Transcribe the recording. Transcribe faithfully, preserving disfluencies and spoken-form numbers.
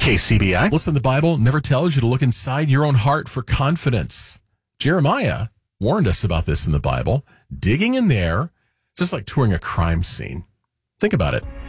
K C B I. Listen, the Bible never tells you to look inside your own heart for confidence. Jeremiah warned us about this in the Bible. Digging in there, just like touring a crime scene. Think about it.